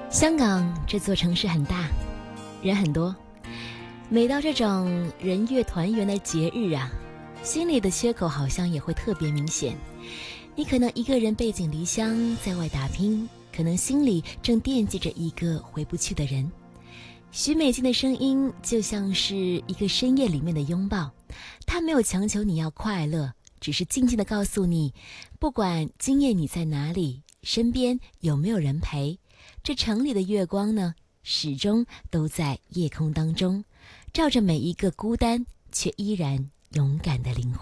香港这座城市很大，人很多，每到这种人月团圆的节日啊，心里的缺口好像也会特别明显。你可能一个人背井离乡在外打拼，可能心里正惦记着一个回不去的人。许美静的声音就像是一个深夜里面的拥抱，她没有强求你要快乐，只是静静地告诉你，不管今夜你在哪里，身边有没有人陪，这城里的月光呢，始终都在夜空当中，照着每一个孤单却依然勇敢的灵魂。